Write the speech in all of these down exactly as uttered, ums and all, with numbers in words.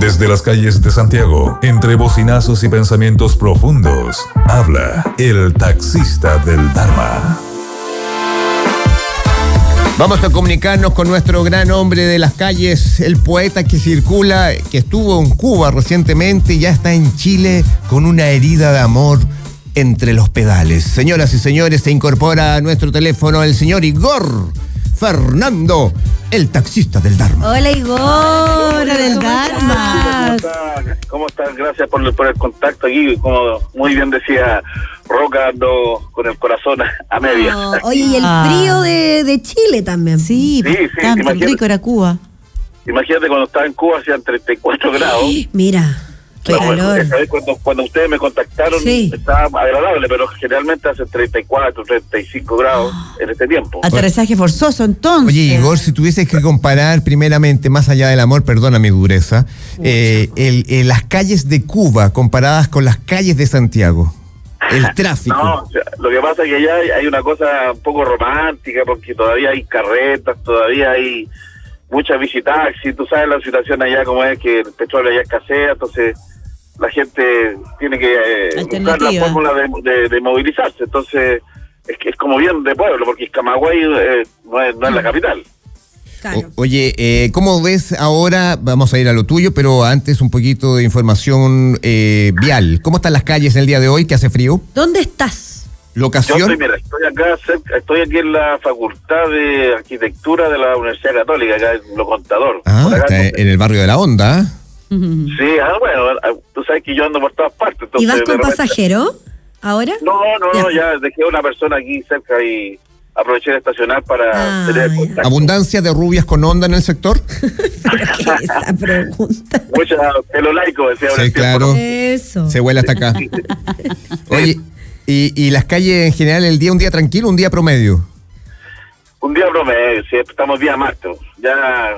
Desde las calles de Santiago, entre bocinazos y pensamientos profundos, habla el taxista del Dharma. Vamos a comunicarnos con nuestro gran hombre de las calles, el poeta que circula, que estuvo en Cuba recientemente y ya está en Chile con una herida de amor entre los pedales. Señoras y señores, se incorpora a nuestro teléfono el señor Igor Fernando, el taxista del Dharma. Hola Igor, del Dharma. ¿Cómo están? ¿Cómo están? Gracias por el, por el contacto aquí. Como muy bien decía Roca, ando con el corazón a media. Oh, oye, y el frío de, de Chile también. Sí, sí, sí, tanto rico era Cuba. Imagínate cuando estaba en Cuba hacían treinta y cuatro grados. Mira, qué Bueno, calor. esa vez cuando, cuando ustedes me contactaron, Sí. estaba agradable, pero generalmente hace treinta y cuatro, treinta y cinco grados en este tiempo. Aterrizaje forzoso, entonces. Oye, Igor, si tuvieses que comparar primeramente, más allá del amor, perdona mi dureza, eh, el, el, las calles de Cuba comparadas con las calles de Santiago, el tráfico. No, o sea, lo que pasa es que allá hay, hay una cosa un poco romántica, porque todavía hay carretas, todavía hay muchas visitaxis. Tú sabes la situación allá como es, que el petróleo allá escasea, entonces la gente tiene que eh, buscar la fórmula de, de, de movilizarse. Entonces es que es como bien de pueblo, porque Camagüey eh, no, es, no es la capital. Claro. O, oye, eh, ¿cómo ves ahora? Vamos a ir a lo tuyo, pero antes un poquito de información eh, vial. ¿Cómo están las calles el día de hoy, que hace frío? ¿Dónde estás? ¿Locación? Yo estoy, mira, estoy acá cerca, estoy aquí en la Facultad de Arquitectura de la Universidad Católica, acá en Lo Contador. Ah, Por acá, está entonces, en el barrio de la Onda. ¿Eh? sí, ah, bueno, tú sabes que yo ando por todas partes. Entonces, ¿Y vas de con repente- pasajero ahora? No, no, Ya. no, ya dejé a una persona aquí cerca y aproveché de estacionar para Ah, tener ya. contacto. ¿Abundancia de rubias con onda en el sector? ¿Pero qué es esa pregunta? Mucha pelo laico, decía ahora Sí, el tiempo, claro. ¿no? Eso. Se vuela hasta acá. Oye, y, y las calles en general, el día, un día tranquilo, un día promedio. Un día promedio, sí, estamos día martes. Ya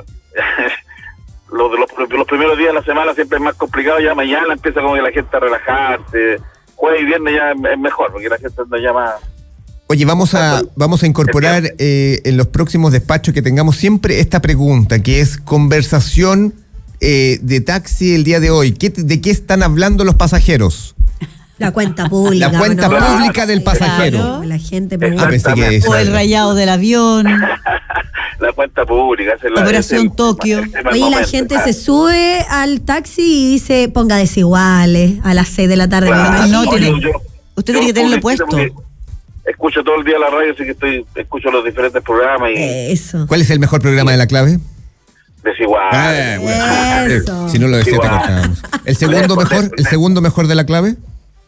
los, los, los primeros días de la semana siempre es más complicado, ya mañana empieza como que la gente a relajarse. Jueves y viernes ya es mejor, porque la gente anda ya más... Oye, vamos a vamos a incorporar eh, en los próximos despachos que tengamos siempre esta pregunta, que es conversación eh, de taxi el día de hoy. ¿Qué, ¿De qué están hablando los pasajeros? La cuenta pública. La cuenta ¿no? pública del pasajero. Claro, la gente Ah, pregunta. pensé que O el rayado del avión. La cuenta pública. esa es la, Operación ese es el- Tokio. ese es el Oye, la momento. gente se sube al taxi y dice, ponga desiguales a las seis de la tarde. Claro. me imagino. No, tiene- Yo- yo- usted yo tiene que tenerlo publicito puesto. porque Escucho todo el día la radio, así que estoy escucho los diferentes programas y Eso. ¿Cuál es el mejor programa de La Clave? desigual. Ah, bueno. Eso. Si no lo decía, te Igual. cortábamos. ¿El segundo mejor? ¿El segundo mejor de La Clave?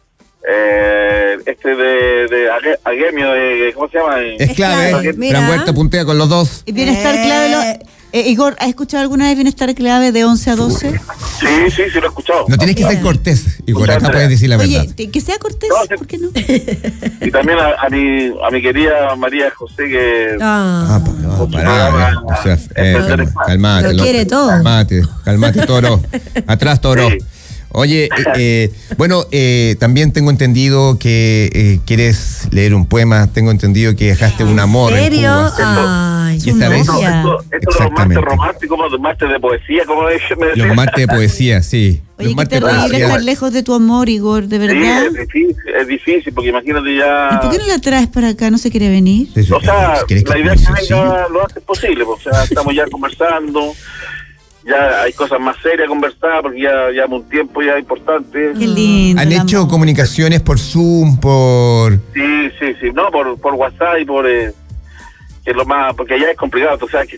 Eh, este de, de Ague- Aguemio, de, ¿cómo se llama? Es clave. clave, mira. Fran Huerta puntea con los dos. ¿Y Bienestar Eh. Clave? Lo, eh, Igor, ¿has escuchado alguna vez Bienestar Clave de once a doce? Sí, sí, sí lo he escuchado. No tienes que ser cortés, Igor, acá Muchas puedes decir la verdad. Oye, te- que sea cortés, No, sí. ¿por qué no? Y también a, a mi a mi querida María José, que Ah, Ah, pues no, pará, eh, o sea, eh, calma- calmate. Lo quiere todo. Calmate, calmate, toro. Atrás, toro. Sí. Oye, eh, eh, bueno, eh, también tengo entendido que eh, quieres leer un poema, tengo entendido que dejaste un amor ¿en en serio? Cuba. Ay, Y esta su vez- novia. esto, esto de los Exactamente. martes románticos, los martes de poesía, como me dije, me decía. Los martes de poesía, sí. Oye, Los qué martes de terrible poesía. estar lejos de tu amor, Igor, de Sí, verdad. es difícil, es difícil, porque imagínate ¿Y ya... por qué no la traes para acá? ¿No se quiere venir? Sí, sí, O sea, si querés la idea es que converse, venga lo antes posible, pues, o sea, estamos ya conversando, ya hay cosas más serias a conversar, porque ya llevamos un tiempo ya importante. Qué lindo. ¿Han el hecho amor. comunicaciones por Zoom, por...? Sí, sí, sí, no, por, por WhatsApp y por... Eh, que es lo más... Porque allá es complicado, tú sabes que